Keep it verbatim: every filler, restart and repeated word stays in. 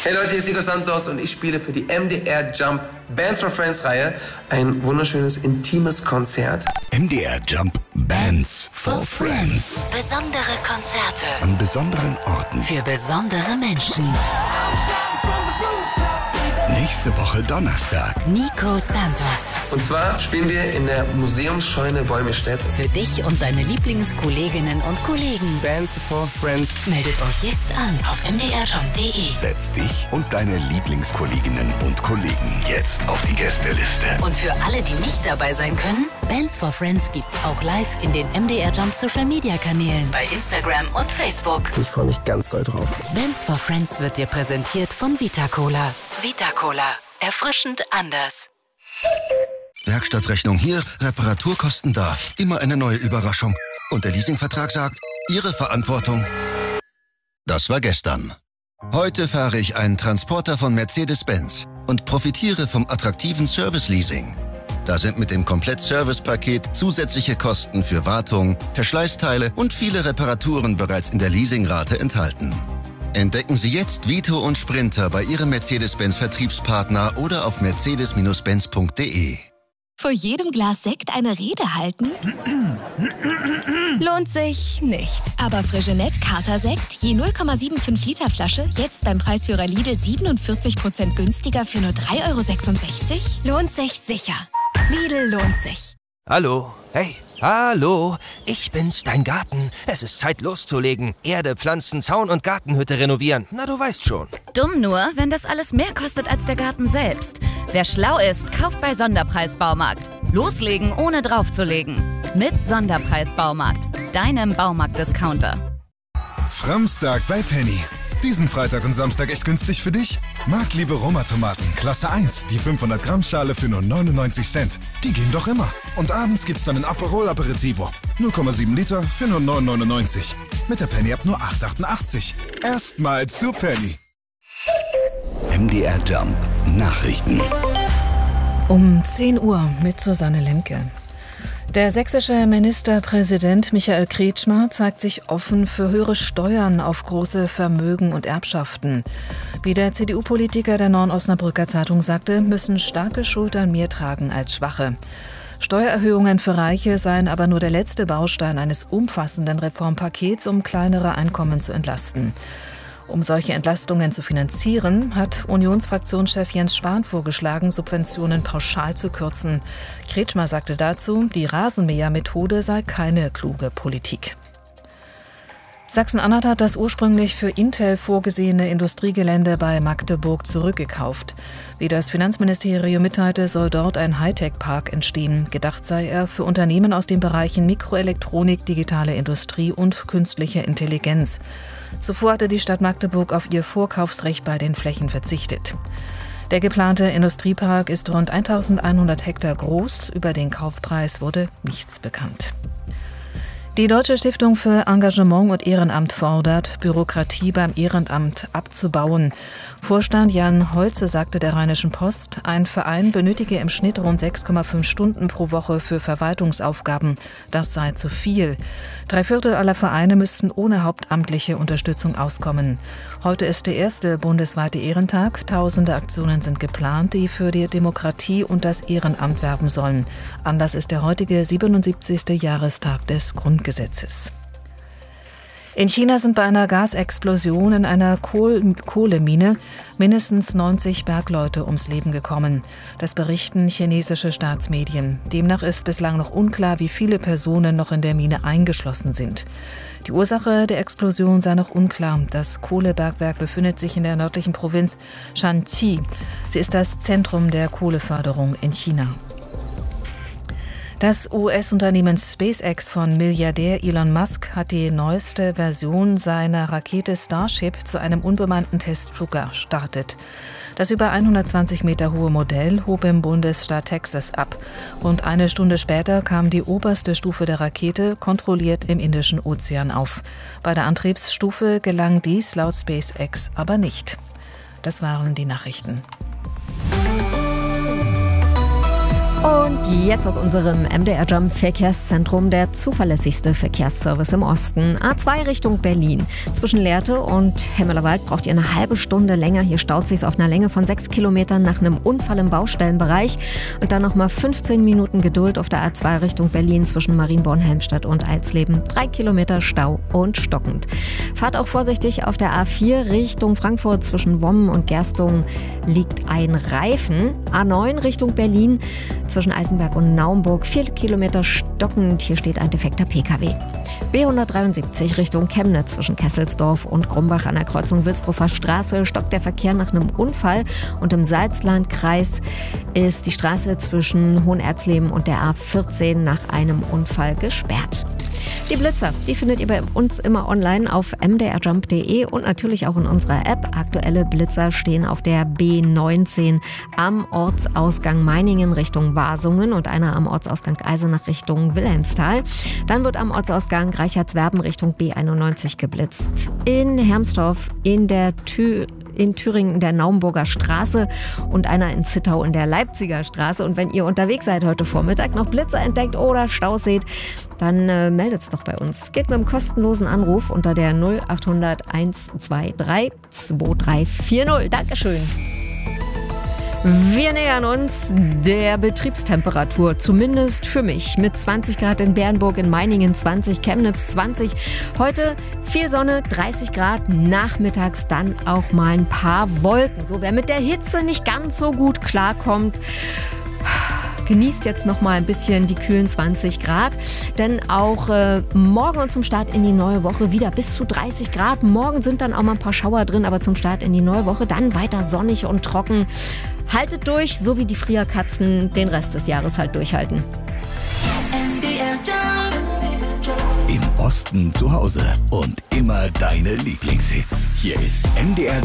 Hey Leute, hier ist Nico Santos und ich spiele für die M D R Jump Bands for Friends Reihe ein wunderschönes, intimes Konzert. M D R Jump Bands for Friends. Besondere Konzerte An besonderen Orten. für besondere Menschen. Nächste Woche Donnerstag. Nico Santos. Und zwar spielen wir in der Museumsscheune Wolmirstedt. Für dich und deine Lieblingskolleginnen und Kollegen. Bands for Friends. Meldet euch jetzt an auf m d r jump punkt d e. Setz dich und deine Lieblingskolleginnen und Kollegen jetzt auf die Gästeliste. Und für alle, die nicht dabei sein können, Bands for Friends gibt's auch live in den M D R Jump Social Media Kanälen bei Instagram und Facebook. Ich freue mich ganz doll drauf. Bands for Friends wird dir präsentiert von Vita Cola. Vita Cola. Erfrischend anders. Werkstattrechnung hier, Reparaturkosten da. Immer eine neue Überraschung. Und der Leasingvertrag sagt, Ihre Verantwortung. Das war gestern. Heute fahre ich einen Transporter von Mercedes-Benz und profitiere vom attraktiven Service-Leasing. Da sind mit dem Komplett-Service-Paket zusätzliche Kosten für Wartung, Verschleißteile und viele Reparaturen bereits in der Leasingrate enthalten. Entdecken Sie jetzt Vito und Sprinter bei Ihrem Mercedes-Benz-Vertriebspartner oder auf mercedes Benz punkt d e. Vor jedem Glas Sekt eine Rede halten? Lohnt sich nicht. Aber Frigenet Kater-Sekt, je null Komma fünfundsiebzig Liter Flasche, jetzt beim Preisführer Lidl siebenundvierzig Prozent günstiger für nur drei Euro sechsundsechzig? Lohnt sich sicher. Lidl lohnt sich. Hallo, hey, hallo, ich bin's, dein Garten. Es ist Zeit loszulegen. Erde, Pflanzen, Zaun und Gartenhütte renovieren. Na, du weißt schon. Dumm nur, wenn das alles mehr kostet als der Garten selbst. Wer schlau ist, kauft bei Sonderpreis Baumarkt. Loslegen, ohne draufzulegen. Mit Sonderpreis Baumarkt, deinem Baumarkt-Discounter. Framstag bei Penny. Diesen Freitag und Samstag echt günstig für dich? Marktliebe Roma-Tomaten, Klasse eins, die fünfhundert Gramm Schale für nur neunundneunzig Cent. Die gehen doch immer. Und abends gibt's dann ein Aperol Aperitivo. null Komma sieben Liter für nur neun neunundneunzig. Mit der Penny ab nur acht achtundachtzig. Erstmal zu Penny. M D R Jump Nachrichten. Um zehn Uhr mit Susanne Lemke. Der sächsische Ministerpräsident Michael Kretschmer zeigt sich offen für höhere Steuern auf große Vermögen und Erbschaften. Wie der C D U-Politiker der Neuen Osnabrücker Zeitung sagte, müssen starke Schultern mehr tragen als schwache. Steuererhöhungen für Reiche seien aber nur der letzte Baustein eines umfassenden Reformpakets, um kleinere Einkommen zu entlasten. Um solche Entlastungen zu finanzieren, hat Unionsfraktionschef Jens Spahn vorgeschlagen, Subventionen pauschal zu kürzen. Kretschmer sagte dazu, die Rasenmähermethode sei keine kluge Politik. Sachsen-Anhalt hat das ursprünglich für Intel vorgesehene Industriegelände bei Magdeburg zurückgekauft. Wie das Finanzministerium mitteilte, soll dort ein Hightech-Park entstehen. Gedacht sei er für Unternehmen aus den Bereichen Mikroelektronik, digitale Industrie und künstliche Intelligenz. Zuvor hatte die Stadt Magdeburg auf ihr Vorkaufsrecht bei den Flächen verzichtet. Der geplante Industriepark ist rund eintausendeinhundert Hektar groß. Über den Kaufpreis wurde nichts bekannt. Die Deutsche Stiftung für Engagement und Ehrenamt fordert, Bürokratie beim Ehrenamt abzubauen. Vorstand Jan Holze sagte der Rheinischen Post, ein Verein benötige im Schnitt rund sechs Komma fünf Stunden pro Woche für Verwaltungsaufgaben. Das sei zu viel. Drei Viertel aller Vereine müssten ohne hauptamtliche Unterstützung auskommen. Heute ist der erste bundesweite Ehrentag. Tausende Aktionen sind geplant, die für die Demokratie und das Ehrenamt werben sollen. Anlass ist der heutige siebenundsiebzigste Jahrestag des Grundgesetzes. In China sind bei einer Gasexplosion in einer Kohl- Kohlemine mindestens neunzig Bergleute ums Leben gekommen. Das berichten chinesische Staatsmedien. Demnach ist bislang noch unklar, wie viele Personen noch in der Mine eingeschlossen sind. Die Ursache der Explosion sei noch unklar. Das Kohlebergwerk befindet sich in der nördlichen Provinz Shanxi. Sie ist das Zentrum der Kohleförderung in China. Das U S-Unternehmen SpaceX von Milliardär Elon Musk hat die neueste Version seiner Rakete Starship zu einem unbemannten Testflug gestartet. Das über hundertzwanzig Meter hohe Modell hob im Bundesstaat Texas ab. Rund eine Stunde später kam die oberste Stufe der Rakete kontrolliert im Indischen Ozean auf. Bei der Antriebsstufe gelang dies laut SpaceX aber nicht. Das waren die Nachrichten. Und jetzt aus unserem M D R Jump Verkehrszentrum der zuverlässigste Verkehrsservice im Osten. A zwei Richtung Berlin. Zwischen Lehrte und Hemmerlewald braucht ihr eine halbe Stunde länger. Hier staut sich's auf einer Länge von sechs Kilometern nach einem Unfall im Baustellenbereich. Und dann nochmal fünfzehn Minuten Geduld auf der A zwei Richtung Berlin zwischen Marienborn, Helmstedt und Alsleben. Drei Kilometer Stau und stockend. Fahrt auch vorsichtig auf der A vier Richtung Frankfurt. Zwischen Wommen und Gerstung liegt ein Reifen. A neun Richtung Berlin. Zwischen Eisenberg und Naumburg vier Kilometer stockend. Hier steht ein defekter P K W. B hundertdreiundsiebzig Richtung Chemnitz zwischen Kesselsdorf und Grumbach an der Kreuzung Wilsdruffer Straße stockt der Verkehr nach einem Unfall. Und im Salzlandkreis ist die Straße zwischen Hohenerzleben und der A vierzehn nach einem Unfall gesperrt. Die Blitzer, die findet ihr bei uns immer online auf m d r jump punkt d e und natürlich auch in unserer App. Aktuelle Blitzer stehen auf der B neunzehn am Ortsausgang Meiningen Richtung Wasungen und einer am Ortsausgang Eisenach Richtung Wilhelmsthal. Dann wird am Ortsausgang Reichertswerben Richtung B einundneunzig geblitzt. In Hermsdorf in der Tür in Thüringen in der Naumburger Straße und einer in Zittau in der Leipziger Straße. Und wenn ihr unterwegs seid heute Vormittag, noch Blitzer entdeckt oder Staus seht, dann äh, meldet's doch bei uns. Geht mit einem kostenlosen Anruf unter der null acht hundert eins zwei drei zwei drei vier null. Dankeschön. Wir nähern uns der Betriebstemperatur, zumindest für mich. Mit zwanzig Grad in Bernburg, in Meiningen zwanzig, Chemnitz zwanzig. Heute viel Sonne, dreißig Grad, nachmittags dann auch mal ein paar Wolken. So, wer mit der Hitze nicht ganz so gut klarkommt, genießt jetzt noch mal ein bisschen die kühlen zwanzig Grad, denn auch äh, morgen und zum Start in die neue Woche wieder bis zu dreißig Grad. Morgen sind dann auch mal ein paar Schauer drin, aber zum Start in die neue Woche dann weiter sonnig und trocken. Haltet durch, so wie die Frierkatzen den Rest des Jahres halt durchhalten. Im Osten zu Hause und immer deine Lieblingshits. Hier ist M D R